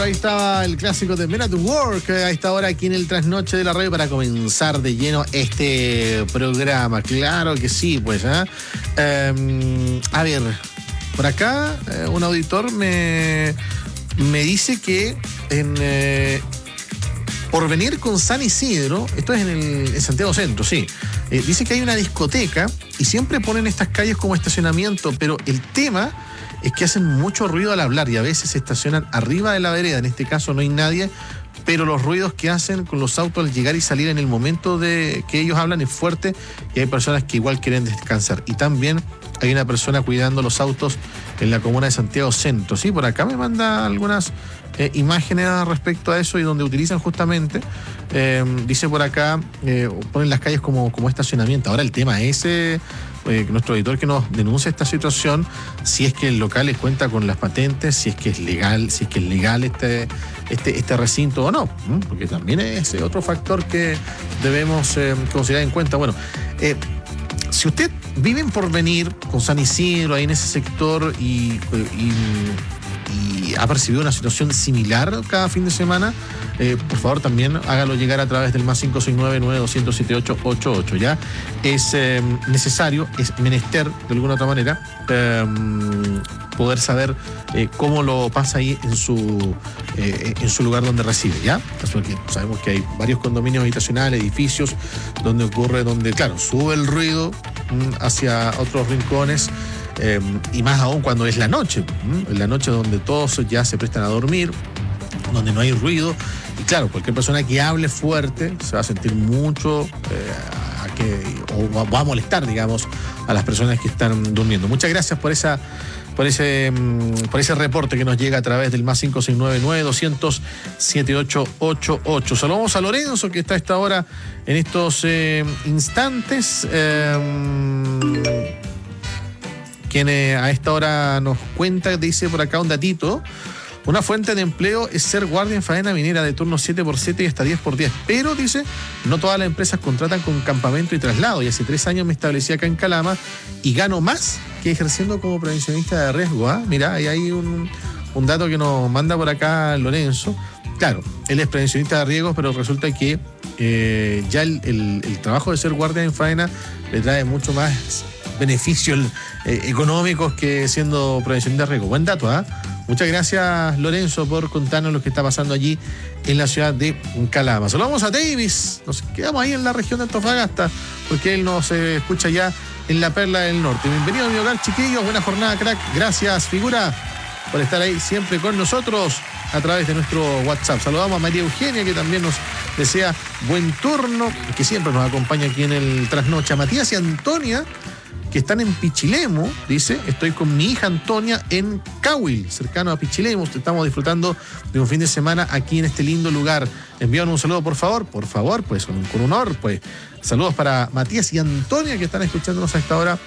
Claro, ahí estaba el clásico de Men at Work a esta hora aquí en el Trasnoche de la Radio para comenzar de lleno este programa. Claro que sí, pues. A ver, por acá un auditor me dice que por venir con San Isidro, esto es en Santiago Centro, sí. Dice que hay una discoteca y siempre ponen estas calles como estacionamiento, pero el tema es que hacen mucho ruido al hablar y a veces se estacionan arriba de la vereda. En este caso no hay nadie, pero los ruidos que hacen con los autos al llegar y salir en el momento de que ellos hablan es fuerte y hay personas que igual quieren descansar. Y también hay una persona cuidando los autos en la comuna de Santiago Centro. Sí, por acá me manda algunas imágenes respecto a eso y donde utilizan justamente, dice por acá, ponen las calles como estacionamiento. Ahora el tema es nuestro editor que nos denuncia esta situación, si es que el local cuenta con las patentes, si es que es legal este recinto o no, porque también es otro factor que debemos considerar en cuenta. Bueno, si usted vive en Porvenir, con San Isidro, ahí en ese sector y ha percibido una situación similar cada fin de semana, por favor también hágalo llegar a través del más 569-9200-7888. Ya es necesario, es menester de alguna otra manera poder saber cómo lo pasa ahí en su lugar donde reside, ¿ya? Porque sabemos que hay varios condominios habitacionales, edificios donde claro, sube el ruido hacia otros rincones. Y más aún cuando es la noche, en la noche donde todos ya se prestan a dormir, donde no hay ruido, y claro, cualquier persona que hable fuerte se va a sentir mucho o va a molestar, digamos, a las personas que están durmiendo. Muchas gracias por ese reporte que nos llega a través del más 569-9200-7888. Saludamos a Lorenzo, que está a esta hora en estos instantes. Quien a esta hora nos cuenta, dice por acá un datito: una fuente de empleo es ser guardia en faena minera de turno 7x7 y hasta 10x10. Pero, dice, no todas las empresas contratan con campamento y traslado. Y hace 3 años me establecí acá en Calama y gano más que ejerciendo como prevencionista de riesgo. Mira, ahí hay un dato que nos manda por acá Lorenzo. Claro, él es prevencionista de riesgos, pero resulta que ya el trabajo de ser guardia en faena le trae mucho más beneficios económicos que siendo prevención de riesgo. Buen dato, Muchas gracias, Lorenzo, por contarnos lo que está pasando allí en la ciudad de Calama. Saludamos a Davis. Nos quedamos ahí en la región de Antofagasta, porque él nos escucha ya en la Perla del Norte. Bienvenido a mi hogar, chiquillos. Buena jornada, crack. Gracias, figura, por estar ahí siempre con nosotros a través de nuestro WhatsApp. Saludamos a María Eugenia, que también nos desea buen turno, que siempre nos acompaña aquí en el Trasnoche. A Matías y Antonia, que están en Pichilemu, dice: estoy con mi hija Antonia en Cahuil, cercano a Pichilemu. Estamos disfrutando de un fin de semana aquí en este lindo lugar. Envíanos un saludo, por favor, pues con honor, pues. Saludos para Matías y Antonia, que están escuchándonos a esta hora